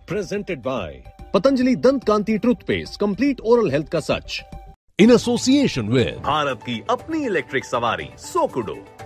Presented by Patanjali Dant Kanti Toothpaste, complete oral health का सच. In association with Bharat की अपनी electric सवारी सोकुडो।